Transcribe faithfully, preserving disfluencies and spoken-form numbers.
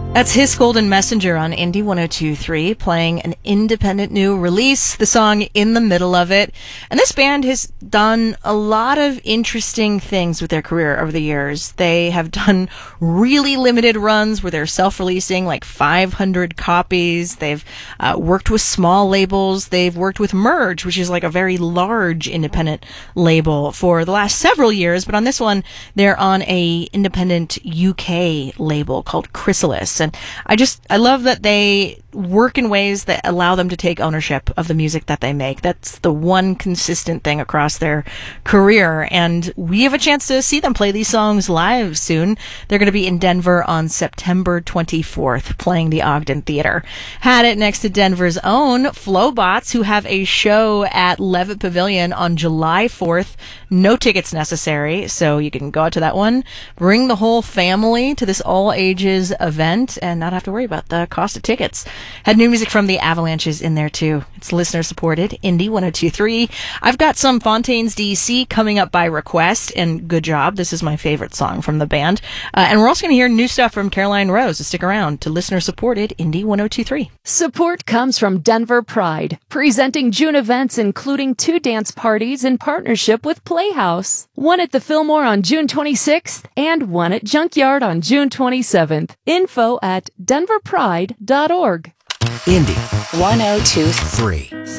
That's His Golden Messenger on Indie one oh two point three, playing an independent new release, the song In the Middle of It. And this band has done a lot of interesting things with their career over the years. They have done really limited runs where they're self-releasing like five hundred copies. They've uh, worked with small labels. They've worked with Merge, which is like a very large independent label, for the last several years. But on this one, they're on a independent U K label called Chrysalis. And I just, I love that they work in ways that allow them to take ownership of the music that they make. That's the one consistent thing across their career. And we have a chance to see them play these songs live soon. They're going to be in Denver on September twenty-fourth, playing the Ogden Theater. Had it next to Denver's own Flowbots, who have a show at Levitt Pavilion on July fourth. No tickets necessary, so you can go out to that one. Bring the whole family to this all-ages event and not have to worry about the cost of tickets. Had new music from the Avalanches in there too. It's listener-supported, Indie one oh two point three. I've got some Fontaines D C coming up by request, and good job. This is my favorite song from the band. Uh, and we're also going to hear new stuff from Caroline Rose. So stick around to listener-supported Indie one oh two point three. Support comes from Denver Pride, presenting June events including two dance parties in partnership with Playhouse. One at the Fillmore on June twenty-sixth and one at Junkyard on June twenty-seventh. Info at denver pride dot org. Indie one oh two point three.